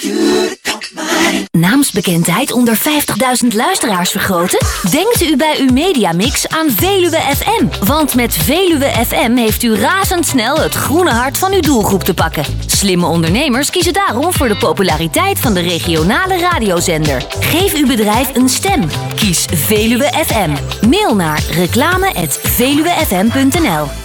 Naamsbekendheid onder 50.000 luisteraars vergroten? Denkt u bij uw Mediamix aan Veluwe FM. Want met Veluwe FM heeft u razendsnel het groene hart van uw doelgroep te pakken. Slimme ondernemers kiezen daarom voor de populariteit van de regionale radiozender. Geef uw bedrijf een stem. Kies Veluwe FM. Mail naar reclame@veluwefm.nl.